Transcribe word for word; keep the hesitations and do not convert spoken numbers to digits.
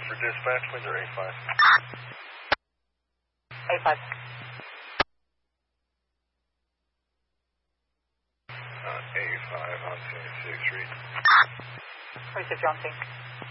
for dispatch, Windsor A five. A five. Uh, A five on Scenic Street. twenty-six, you're on scene.